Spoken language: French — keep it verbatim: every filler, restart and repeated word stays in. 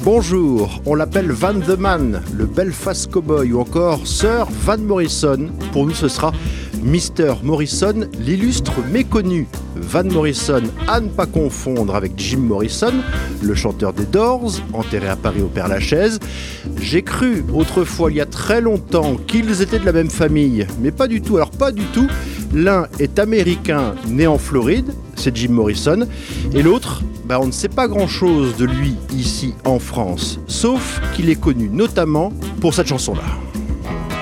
Bonjour, on l'appelle Van the Man, le Belfast Cowboy, ou encore Sir Van Morrison. Pour nous, ce sera Mister Morrison, l'illustre méconnu. Van Morrison, à ne pas confondre avec Jim Morrison, le chanteur des Doors, enterré à Paris au Père-Lachaise. J'ai cru autrefois, il y a très longtemps, qu'ils étaient de la même famille, mais pas du tout. Alors pas du tout. L'un est américain, né en Floride, c'est Jim Morrison, et l'autre, bah on ne sait pas grand-chose de lui ici en France, sauf qu'il est connu notamment pour cette chanson-là.